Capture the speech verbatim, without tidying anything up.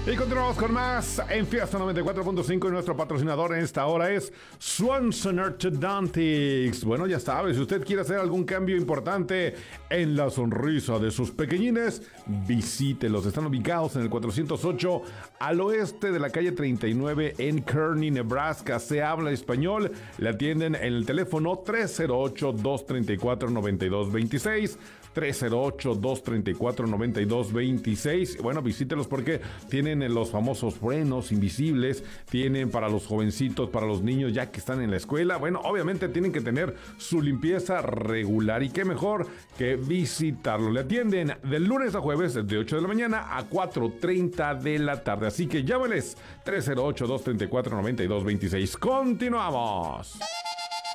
Y continuamos con más en Fiesta noventa y cuatro punto cinco y nuestro patrocinador en esta hora es Swanson Orthodontics. Bueno, ya sabe, si usted quiere hacer algún cambio importante en la sonrisa de sus pequeñines, visítelos. Están ubicados en el cuatrocientos ocho al oeste de la calle treinta y nueve en Kearney, Nebraska. Se habla español. Le atienden en el teléfono tres cero ocho, dos tres cuatro, nueve dos dos seis. tres cero ocho, dos tres cuatro, nueve dos dos seis. Bueno, visítelos porque tienen los famosos frenos invisibles, tienen para los jovencitos, para los niños ya que están en la escuela. Bueno, obviamente tienen que tener su limpieza regular y qué mejor que visitarlo. Le atienden de lunes a jueves de ocho de la mañana a cuatro treinta de la tarde. Así que llámenles tres cero ocho, dos tres cuatro, nueve dos dos seis. Continuamos.